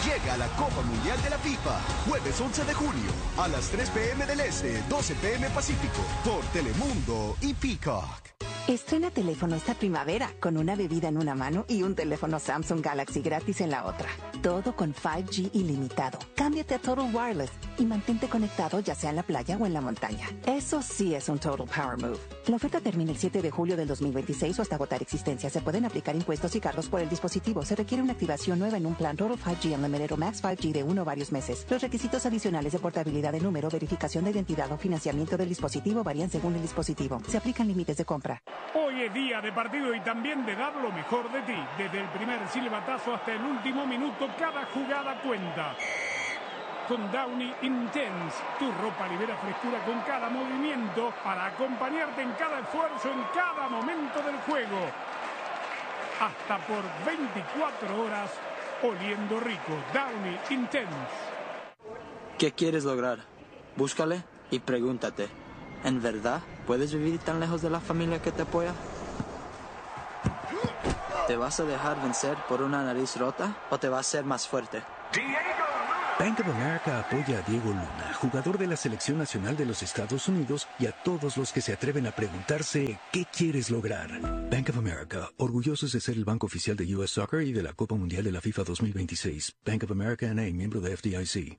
Llega la Copa Mundial de la FIFA, jueves 11 de junio, a las 3 p.m. del Este, 12 p.m. Pacífico, por Telemundo y Peacock. Estrena teléfono esta primavera con una bebida en una mano y un teléfono Samsung Galaxy gratis en la otra. Todo con 5G ilimitado. Cámbiate a Total Wireless y mantente conectado ya sea en la playa o en la montaña. Eso sí es un Total Power Move. La oferta termina el 7 de julio del 2026 o hasta agotar existencia. Se pueden aplicar impuestos y cargos por el dispositivo. Se requiere una activación nueva en un plan Total 5G Unlimited o Max 5G de uno o varios meses. Los requisitos adicionales de portabilidad de número, verificación de identidad o financiamiento del dispositivo varían según el dispositivo. Se aplican límites de compra. Hoy es día de partido y también de dar lo mejor de ti. Desde el primer silbatazo hasta el último minuto, cada jugada cuenta. Con Downy Intense, tu ropa libera frescura con cada movimiento para acompañarte en cada esfuerzo, en cada momento del juego. Hasta por 24 horas, oliendo rico. Downy Intense. ¿Qué quieres lograr? Búscale y pregúntate. ¿En verdad puedes vivir tan lejos de la familia que te apoya? ¿Te vas a dejar vencer por una nariz rota o te vas a ser más fuerte? Bank of America apoya a Diego Luna, jugador de la Selección Nacional de los Estados Unidos, y a todos los que se atreven a preguntarse ¿qué quieres lograr? Bank of America, orgullosos de ser el banco oficial de U.S. Soccer y de la Copa Mundial de la FIFA 2026. Bank of America N.A., miembro de FDIC.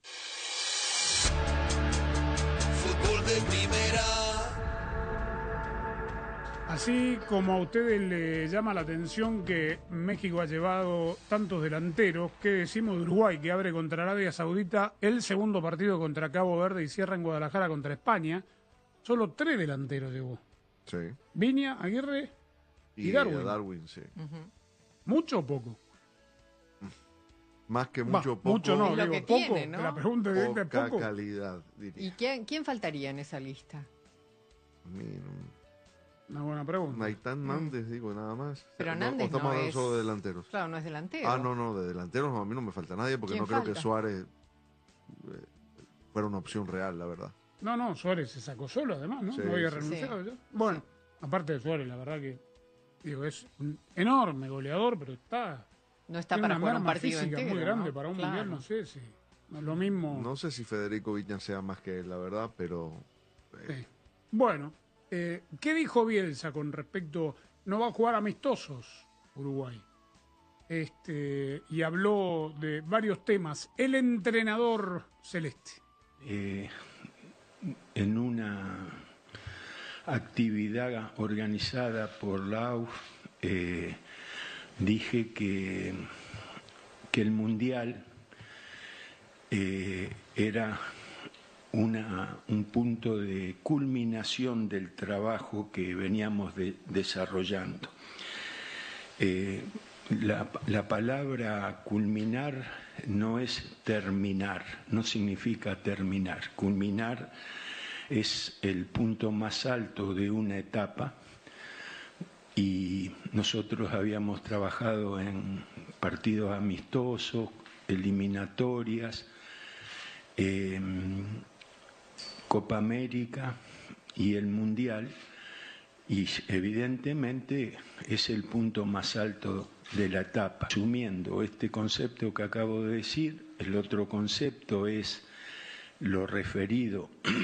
Fútbol de primera. Así como a ustedes les llama la atención que México ha llevado tantos delanteros, ¿qué decimos de Uruguay, que abre contra Arabia Saudita el segundo partido contra Cabo Verde y cierra en Guadalajara contra España? Solo 3 delanteros llevó. Sí. Viña, Aguirre y Darwin. Darwin, sí. ¿Mucho o poco? Más que mucho, poco. Mucho no, lo digo que poco. tiene, ¿no? La pregunta directa es Poca poco. calidad, diría. ¿Y quién faltaría en esa lista? A mí Una buena pregunta. Naitán Nández, digo, nada más. Pero No, Nández estamos no hablando es... solo de delanteros. Claro, no es delantero. No, de delanteros a mí no me falta nadie porque ¿Quién no creo falta? que Suárez fuera una opción real, la verdad. No, Suárez se sacó solo además, ¿no? Sí, No había sí. renunciado ya. Bueno, aparte de Suárez, la verdad que digo, es un enorme goleador, pero No está tiene para una jugar un merma partido física entero, muy grande ¿no? para un Claro. mundial, no sé si no es lo mismo. No sé si Federico Viña sea más que él, la verdad, pero... Sí. Bueno, ¿qué dijo Bielsa con respecto? No va a jugar amistosos Uruguay. Y habló de varios temas. El entrenador celeste. En una actividad organizada por la AUF, dije que el Mundial era un punto de culminación del trabajo que veníamos desarrollando. La palabra culminar no es terminar, no significa terminar. Culminar es el punto más alto de una etapa y nosotros habíamos trabajado en partidos amistosos, eliminatorias, Copa América y el Mundial, y evidentemente es el punto más alto de la etapa. Asumiendo este concepto que acabo de decir, el otro concepto es lo referido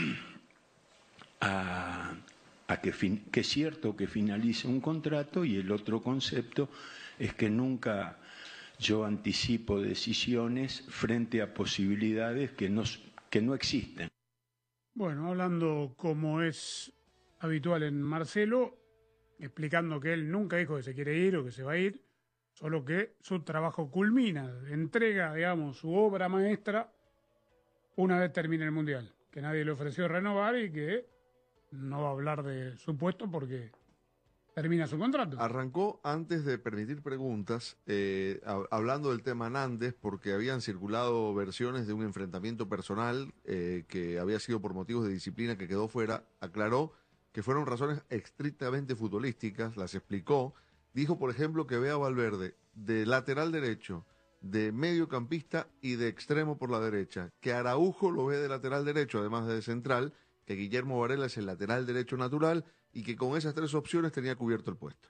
a que es cierto que finalice un contrato, y el otro concepto es que nunca yo anticipo decisiones frente a posibilidades que no existen. Bueno, hablando como es habitual en Marcelo, explicando que él nunca dijo que se quiere ir o que se va a ir, solo que su trabajo culmina, entrega, digamos, su obra maestra una vez termine el Mundial, que nadie le ofreció renovar y que no va a hablar de su puesto porque termina su contrato. Arrancó antes de permitir preguntas, hablando del tema Nández, porque habían circulado versiones de un enfrentamiento personal que había sido por motivos de disciplina que quedó fuera. Aclaró que fueron razones estrictamente futbolísticas, las explicó. Dijo, por ejemplo, que ve a Valverde de lateral derecho, de mediocampista y de extremo por la derecha, que Araujo lo ve de lateral derecho, además de central, que Guillermo Varela es el lateral derecho natural y que con esas 3 opciones tenía cubierto el puesto.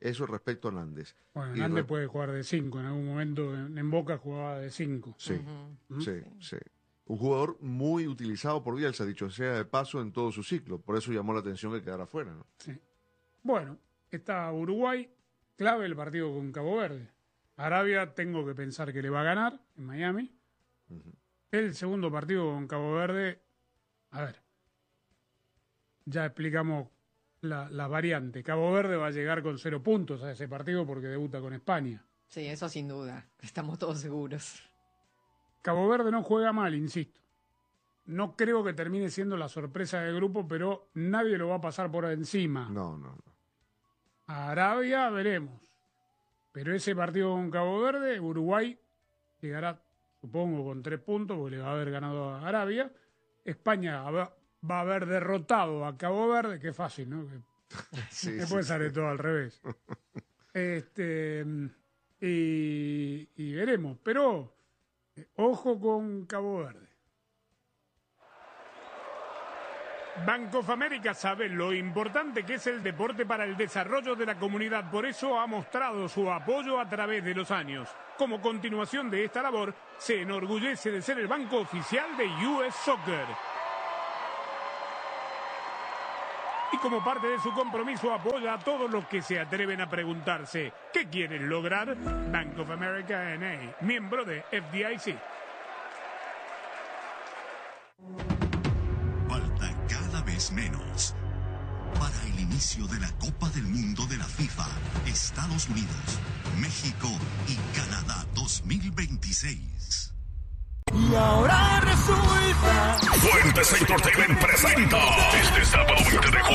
Eso respecto a Nández. Bueno, Y Nández puede jugar de 5. En algún momento en Boca jugaba de 5. Sí, sí. Un jugador muy utilizado por Bielsa, dicho sea de paso, en todo su ciclo. Por eso llamó la atención que quedara fuera, ¿no? Sí. Bueno, está Uruguay, clave el partido con Cabo Verde. Arabia tengo que pensar que le va a ganar en Miami. El segundo partido con Cabo Verde, a ver, ya explicamos la variante. Cabo Verde va a llegar con 0 puntos a ese partido porque debuta con España. Sí, eso sin duda. Estamos todos seguros. Cabo Verde no juega mal, insisto. No creo que termine siendo la sorpresa del grupo, pero nadie lo va a pasar por encima. No. A Arabia veremos. Pero ese partido con Cabo Verde, Uruguay llegará, supongo, con 3 puntos, porque le va a haber ganado a Arabia. España va a haber derrotado a Cabo Verde, que fácil, ¿no? Después sale todo al revés. Y veremos, pero ojo con Cabo Verde. Bank of America sabe lo importante que es el deporte para el desarrollo de la comunidad, por eso ha mostrado su apoyo a través de los años. Como continuación de esta labor, se enorgullece de ser el banco oficial de US Soccer. Y como parte de su compromiso apoya a todos los que se atreven a preguntarse ¿qué quieren lograr? Bank of America N.A., miembro de FDIC. Falta cada vez menos para el inicio de la Copa del Mundo de la FIFA, Estados Unidos, México y Canadá 2026. Y ahora resulta... Fuentes Entertainment presenta este sábado 20 de julio